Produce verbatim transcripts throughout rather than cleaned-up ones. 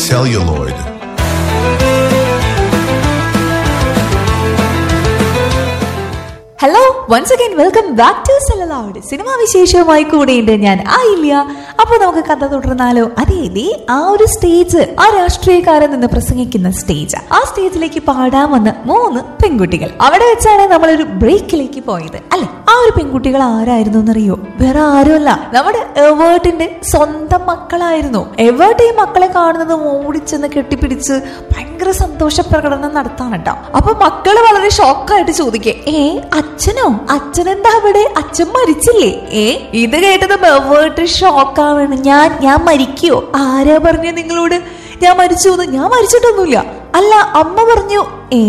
celluloid. Hello once again welcome back to സെലലോഡ്. Cinema വിശേഷവുമായി കൂടെയുണ്ട് ഞാൻ ആയില്ല. അപ്പൊ നമുക്ക് കഥ തുടർന്നാലോ? അതെ, ആ ഒരു സ്റ്റേജ്, ആ രാഷ്ട്രീയക്കാരൻ നിന്ന് പ്രസംഗിക്കുന്ന സ്റ്റേജ്, ആ സ്റ്റേജിലേക്ക് പാടാൻ വന്ന മൂന്ന് പെൺകുട്ടികൾ. അവിടെ വെച്ചാണ് നമ്മളൊരു ബ്രേക്കിലേക്ക് പോയത് അല്ലെ. ആ ഒരു പെൺകുട്ടികൾ ആരായിരുന്നു എന്നറിയോ? വേറെ ആരുമല്ല, നമ്മുടെ എവേർട്ടിന്റെ സ്വന്തം മക്കളായിരുന്നു. എവേർട്ട് ഈ മക്കളെ കാണുന്നത് ഓടിച്ചെന്ന് കെട്ടിപ്പിടിച്ച് ഭയങ്കര സന്തോഷ പ്രകടനം നടത്താണ് കേട്ടോ. അപ്പൊ മക്കള് വളരെ ഷോക്കായിട്ട് ചോദിക്കേ, ഏ അച്ഛനോ? അച്ഛനെന്താ അവിടെ? അച്ഛൻ മരിച്ചില്ലേ? ഏ ഇത് കേട്ടത് എവേർട്ട് ഷോക്കാവാണ്. ഞാൻ ഞാൻ മരിക്കോ? ആരാ പറഞ്ഞു നിങ്ങളോട് ഞാൻ മരിച്ചു എന്ന്? ഞാൻ മരിച്ചിട്ടൊന്നുമില്ല. അല്ല, അമ്മ പറഞ്ഞു. ഏ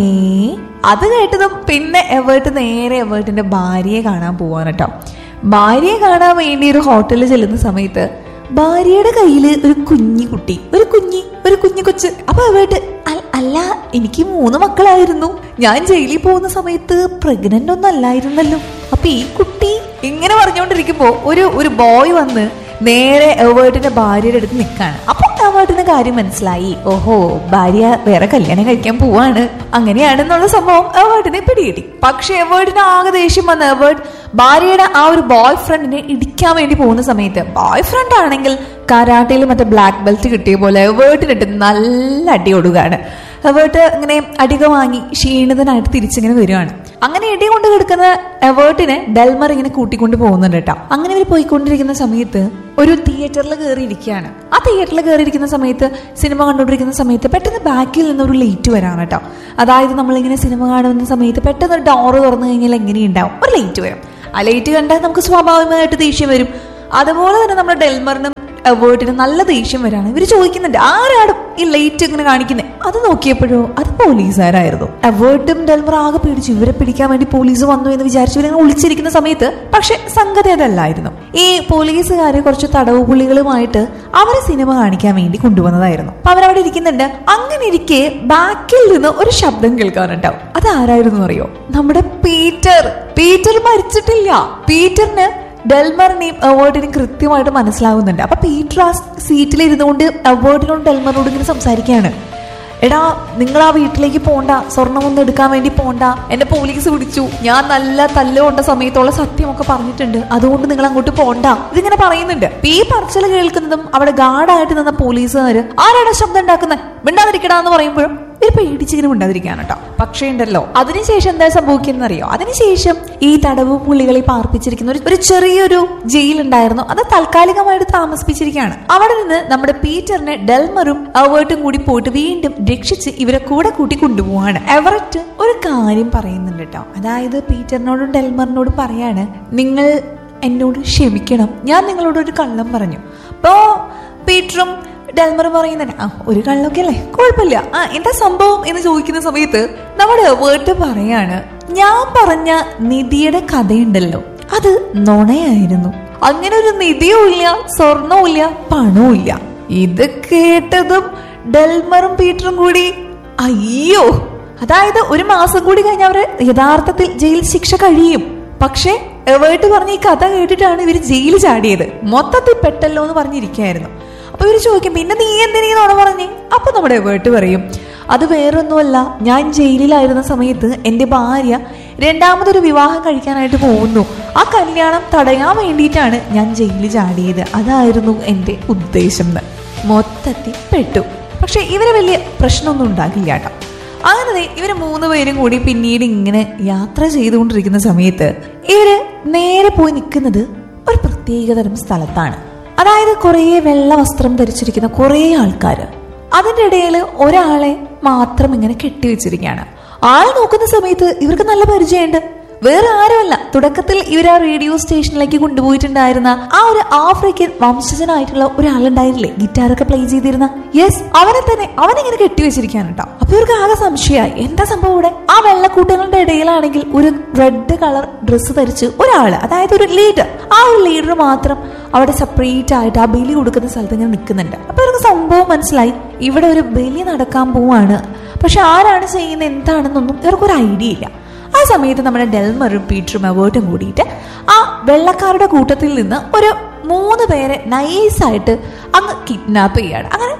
അത് കേട്ടതും പിന്നെ എവേർട്ട് നേരെ എവേർട്ടിന്റെ ഭാര്യയെ കാണാൻ പോവാൻ കേട്ടോ. ഭാര്യയെ കാണാൻ വേണ്ടി ഒരു ഹോട്ടലിൽ ചെല്ലുന്ന സമയത്ത് ഭാര്യയുടെ കയ്യില് ഒരു കുഞ്ഞി കുട്ടി, ഒരു കുഞ്ഞി ഒരു കുഞ്ഞു കൊച്ച്. അപ്പൊ എവേർട്ട്, അല്ല എനിക്ക് മൂന്ന് മക്കളായിരുന്നു, ഞാൻ ജയിലിൽ പോകുന്ന സമയത്ത് പ്രഗ്നന്റ് ഒന്നും അല്ലായിരുന്നല്ലോ. അപ്പൊ ഈ കുട്ടി ഇങ്ങനെ പറഞ്ഞുകൊണ്ടിരിക്കുമ്പോ ഒരു ഒരു ബോയ് വന്ന് നേരെ എവേർട്ടിന്റെ ഭാര്യയുടെ അടുത്ത് നിൽക്കാണ്. അപ്പൊ എവേർട്ടിന് കാര്യം മനസ്സിലായി. ഓഹോ, ഭാര്യ വേറെ കല്യാണം കഴിക്കാൻ പോവാണ്, അങ്ങനെയാണെന്നുള്ള സംഭവം എവേർട്ടിനെ പിടികിട്ടി. പക്ഷെ എവേർട്ടിന് ആകെ ദേഷ്യം വന്ന എവേർട്ട് ഭാര്യയുടെ ആ ഒരു ബോയ് ഫ്രണ്ടിനെ ഇടിക്കാൻ വേണ്ടി പോകുന്ന സമയത്ത്, ബോയ് ഫ്രണ്ട് ആണെങ്കിൽ കരാട്ടയിൽ മറ്റേ ബ്ലാക്ക് ബെൽറ്റ് കിട്ടിയ പോലെ എവേർട്ടിനിട്ട് നല്ല അടി കൊടുക്കുകയാണ്. എവേർട്ട് ഇങ്ങനെ അടിക വാങ്ങി ക്ഷീണിതനായിട്ട് തിരിച്ചിങ്ങനെ വരികയാണ്. അങ്ങനെ ഇടി കൊണ്ട് കിടക്കുന്ന എവേർട്ടിനെ ഡെൽമർ ഇങ്ങനെ കൂട്ടിക്കൊണ്ട് പോകുന്നുണ്ട് കേട്ടോ. അങ്ങനെ ഇവർ പോയിക്കൊണ്ടിരിക്കുന്ന സമയത്ത് ഒരു തിയേറ്ററിൽ കയറിയിരിക്കുകയാണ്. ആ തിയേറ്ററിൽ കയറിയിരിക്കുന്ന സമയത്ത് സിനിമ കണ്ടുകൊണ്ടിരിക്കുന്ന സമയത്ത് പെട്ടെന്ന് ബാക്കിൽ നിന്ന് ഒരു ലൈറ്റ് വരാണ് കേട്ടോ. അതായത് നമ്മളിങ്ങനെ സിനിമ കാണുന്ന സമയത്ത് പെട്ടെന്ന് ഒരു ഡോറ് തുറന്നു കഴിഞ്ഞാൽ എങ്ങനെയുണ്ടാവും? ഒരു ലൈറ്റ് വരും. ആ ലൈറ്റ് കണ്ടാൽ നമുക്ക് സ്വാഭാവികമായിട്ട് ദേഷ്യം വരും. അതുപോലെ തന്നെ നമ്മുടെ ഡെൽമറിനും എവേർട്ടിന് നല്ല ദേഷ്യം വരാണ്. ഇവര് ചോദിക്കുന്നുണ്ട്, ആരാണ് ഈ ലൈറ്റ് ഇങ്ങനെ കാണിക്കുന്നത്? അത് നോക്കിയപ്പോഴോ അത് പോലീസുകാരായിരുന്നു. എവേർട്ടും ഡെൽമർ ആകെ പേടിച്ചു. ഇവരെ പിടിക്കാൻ വേണ്ടി പോലീസ് വന്നു എന്ന് വിചാരിച്ചു ഇവരിങ്ങനെ ഒളിച്ചിരിക്കുന്ന സമയത്ത് പക്ഷെ സംഗതി അതല്ലായിരുന്നു. ഈ പോലീസുകാര് കുറച്ച് തടവ് പുള്ളികളുമായിട്ട് അവരെ സിനിമ കാണിക്കാൻ വേണ്ടി കൊണ്ടുവന്നതായിരുന്നു. അപ്പൊ അവരവിടെ ഇരിക്കുന്നുണ്ട്. അങ്ങനെ ഇരിക്കെ ബാക്കിൽ നിന്ന് ഒരു ശബ്ദം കേൾക്കാനുണ്ടാവും. അതാരായിരുന്നു അറിയോ? നമ്മുടെ പീറ്റർ. പീറ്റർ മരിച്ചിട്ടില്ല. പീറ്ററിന് ഡെൽമറിനെയും എവേർട്ടിനെയും കൃത്യമായിട്ട് മനസ്സിലാവുന്നുണ്ട്. അപ്പൊ പീറ്റർ ആ സീറ്റിൽ ഇരുന്നുകൊണ്ട് എവേർട്ടിനോടും ഡെൽമറിനോടും ഇങ്ങനെ സംസാരിക്കുകയാണ്. എടാ, നിങ്ങൾ ആ വീട്ടിലേക്ക് പോണ്ട, സ്വർണം ഒന്നും എടുക്കാൻ വേണ്ടി പോണ്ട, എന്നെ പോലീസ് പിടിച്ചു, ഞാൻ നല്ല തല്ല് കൊണ്ട സമയത്തുള്ള സത്യമൊക്കെ പറഞ്ഞിട്ടുണ്ട്, അതുകൊണ്ട് നിങ്ങൾ അങ്ങോട്ട് പോണ്ട, ഇതിങ്ങനെ പറയുന്നുണ്ട്. ഈ പറച്ചിൽ കേൾക്കുന്നതും അവിടെ ഗാർഡായിട്ട് നിന്ന പോലീസുകാര് ആരാണ് ശബ്ദം ഉണ്ടാക്കുന്നത്, മിണ്ടാതിരിക്കടാന്ന് പറയുമ്പോഴും ഇവർ പേടിച്ചിങ്ങനെ മിണ്ടാതിരിക്കാണ് കേട്ടോ. പക്ഷേ ഉണ്ടല്ലോ, അതിനുശേഷം എന്താ സംഭവിക്കുന്നത് അറിയോ? അതിനുശേഷം ഈ തടവ് പുള്ളികളെ പാർപ്പിച്ചിരിക്കുന്ന ഒരു ചെറിയൊരു ജയിലുണ്ടായിരുന്നു. അത് താൽക്കാലികമായിട്ട് താമസിപ്പിച്ചിരിക്കുകയാണ്. അവിടെ നിന്ന് നമ്മുടെ പീറ്ററിനെ ഡെൽമറും എവേർട്ടും കൂടി പോയിട്ട് വീണ്ടും രക്ഷിച്ച് ഇവരെ കൂടെ കൂട്ടി കൊണ്ടുപോവാണ്. എവററ്റ് ഒരു കാര്യം പറയുന്നുണ്ട് കേട്ടോ. അതായത് പീറ്ററിനോടും ഡെൽമറിനോടും പറയാണ്, നിങ്ങൾ എന്നോട് ക്ഷമിക്കണം, ഞാൻ നിങ്ങളോട് ഒരു കള്ളം പറഞ്ഞു. അപ്പോ പീറ്ററും ഡെൽമർ പറയുന്നുണ്ട്, ആ ഒരു കള്ളൊക്കെ അല്ലേ, കുഴപ്പമില്ല, ആ എന്താ സംഭവം എന്ന് ചോദിക്കുന്ന സമയത്ത് നമ്മുടെ എവേർട്ട് പറയാണ്, ഞാൻ പറഞ്ഞ നിധിയുടെ കഥയുണ്ടല്ലോ അത് നുണയായിരുന്നു. അങ്ങനെ ഒരു നിധിയും ഇല്ല, സ്വർണവും ഇല്ല, പണവും ഇല്ല. ഇത് കേട്ടതും ഡെൽമറും പീറ്ററും കൂടി അയ്യോ, അതായത് ഒരു മാസം കൂടി കഴിഞ്ഞ അവര് യഥാർത്ഥത്തിൽ ജയിൽ ശിക്ഷ കഴിയും. പക്ഷെ എവേർട്ട് പറഞ്ഞ ഈ കഥ കേട്ടിട്ടാണ് ഇവര് ജയിൽ ചാടിയത്. മൊത്തത്തിൽ പെട്ടല്ലോ എന്ന് പറഞ്ഞിരിക്കുകയായിരുന്നു. അപ്പൊ ഇവര് ചോദിക്കും, പിന്നെ നീ എന്തിനാണ് പറഞ്ഞേ? അപ്പൊ നമ്മുടെ എവേർട്ട് പറയും, അത് വേറൊന്നുമല്ല, ഞാൻ ജയിലിലായിരുന്ന സമയത്ത് എന്റെ ഭാര്യ രണ്ടാമതൊരു വിവാഹം കഴിക്കാനായിട്ട് പോകുന്നു. ആ കല്യാണം തടയാൻ വേണ്ടിയിട്ടാണ് ഞാൻ ജയിലിൽ ചാടിയത്, അതായിരുന്നു എന്റെ ഉദ്ദേശം. മൊത്തത്തിൽ പെട്ടു. പക്ഷെ ഇവര് വലിയ പ്രശ്നമൊന്നും ഉണ്ടാക്കില്ല കേട്ടോ. അങ്ങനെ ഇവര് മൂന്ന് പേരും കൂടി പിന്നീട് ഇങ്ങനെ യാത്ര ചെയ്തുകൊണ്ടിരിക്കുന്ന സമയത്ത് ഇവര് നേരെ പോയി നിൽക്കുന്നത് ഒരു പ്രത്യേകതരം സ്ഥലത്താണ്. അതായത് കുറേ വെള്ള വസ്ത്രം ധരിച്ചിരിക്കുന്ന കുറേ ആൾക്കാര്. അതിൻ്റെ ഇടയിൽ ഒരാളെ മാത്രം ഇങ്ങനെ കെട്ടിവെച്ചിരിക്കുകയാണ്. ആളെ നോക്കുന്ന സമയത്ത് ഇവർക്ക് നല്ല പരിചയമുണ്ട്. വേറെ ആരുമല്ല, തുടക്കത്തിൽ ഇവർ ആ റേഡിയോ സ്റ്റേഷനിലേക്ക് കൊണ്ടുപോയിട്ടുണ്ടായിരുന്ന ആ ഒരു ആഫ്രിക്കൻ വംശജനായിട്ടുള്ള ഒരാളുണ്ടായിരുന്നില്ലേ, ഗിറ്റാറൊക്കെ പ്ലേ ചെയ്തിരുന്ന, യെസ് അവനെ തന്നെ. അവനിങ്ങനെ കെട്ടിവെച്ചിരിക്കുകയാണ് കേട്ടോ. അപ്പൊ ഇവർക്ക് ആകെ സംശയമായി, എന്താ സംഭവം ഇവിടെ? ആ വെള്ളക്കൂട്ടങ്ങളുടെ ഇടയിലാണെങ്കിൽ ഒരു റെഡ് കളർ ഡ്രസ്സ് ധരിച്ച് ഒരാള്, അതായത് ഒരു ലീഡർ, ആ ഒരു ലീഡർ മാത്രം അവിടെ സെപ്പറേറ്റ് ആയിട്ട് ആ ബലി കൊടുക്കുന്ന സ്ഥലത്ത് ഇങ്ങനെ നിൽക്കുന്നുണ്ട്. അപ്പൊ ഇവർക്ക് സംഭവം മനസ്സിലായി, ഇവിടെ ഒരു ബലി നടക്കാൻ പോവാണ്. പക്ഷെ ആരാണ് ചെയ്യുന്നത് എന്താണെന്നൊന്നും ഇവർക്കൊരു ഐഡിയ ഇല്ല. ആ സമയത്ത് നമ്മുടെ ഡെൽമറും പീറ്ററും എവേർട്ടും കൂടിയിട്ട് ആ വെള്ളക്കാരുടെ കൂട്ടത്തിൽ നിന്ന് ഒരു മൂന്ന് പേരെ നൈസായിട്ട് അങ്ങ് കിഡ്നാപ്പ് ചെയ്യാണ്. അങ്ങനെ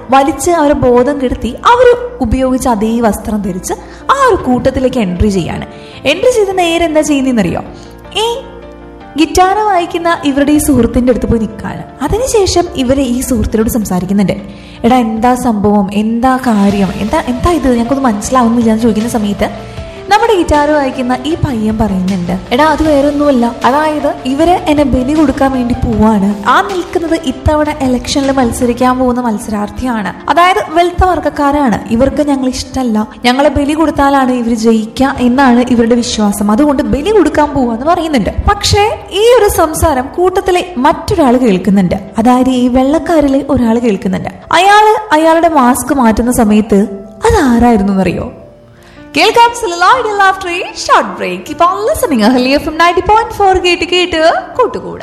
വലിച്ച് അവരെ ബോധം കെടുത്തി അവർ ഉപയോഗിച്ച അതേ വസ്ത്രം ധരിച്ച് ആ ഒരു കൂട്ടത്തിലേക്ക് എൻട്രി ചെയ്യാണ്. എൻട്രി ചെയ്ത് നേരെ എന്താ ചെയ്യുന്നതെന്നറിയോ? ഈ ഗിറ്റാർ വായിക്കുന്ന ഇവരുടെ ഈ സുഹൃത്തിന്റെ അടുത്ത് പോയി നിൽക്കാണ്. അതിനുശേഷം ഇവര് ഈ സുഹൃത്തിനോട് സംസാരിക്കുന്നുണ്ട്. എടാ എന്താ സംഭവം, എന്താ കാര്യം, എന്താ എന്താ ഇത്, ഞങ്ങൾക്കൊന്നും മനസ്സിലാവുന്നില്ല എന്ന് ചോദിക്കുന്ന സമയത്ത് നമ്മുടെ ഗിറ്റാർ വായിക്കുന്ന ഈ പയ്യൻ പറയുന്നുണ്ട്, എടാ അത് വേറെ ഒന്നുമല്ല, അതായത് ഇവര് എന്നെ ബലി കൊടുക്കാൻ വേണ്ടി പോവാണ്. ആ നിൽക്കുന്നത് ഇത്തവണ ഇലക്ഷനിൽ മത്സരിക്കാൻ പോകുന്ന മത്സരാർത്ഥിയാണ്, അതായത് വെളുത്ത വർഗ്ഗക്കാരാണ്, ഇവർക്ക് ഞങ്ങൾ ഇഷ്ടമല്ല, ഞങ്ങളെ ബലി കൊടുത്താലാണ് ഇവർ ജയിക്കുക എന്നാണ് ഇവരുടെ വിശ്വാസം, അതുകൊണ്ട് ബലി കൊടുക്കാൻ പോവാന്ന് പറയുന്നുണ്ട്. പക്ഷേ ഈ ഒരു സംസാരം കൂട്ടത്തിലെ മറ്റൊരാൾ കേൾക്കുന്നുണ്ട്, അതായത് ഈ വെള്ളക്കാരിലെ ഒരാൾ കേൾക്കുന്നുണ്ട്. അയാള് അയാളുടെ മാസ്ക് മാറ്റുന്ന സമയത്ത് അതാരായിരുന്നു എന്നറിയോ? കേൾക്കാം ഷോർട്ട് ബ്രേക്ക്. ഇപ്പോൾ listening Ahalya F M ninety point four കേട്ട് കേട്ട് കൂട്ടുകൂടാ.